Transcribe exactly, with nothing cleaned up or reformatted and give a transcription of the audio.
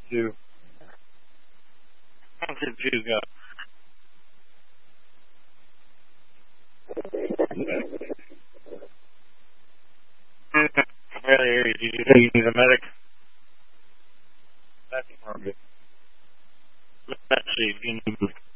to to go. Really, do you think you need a medic? That's not good. Let's see if you need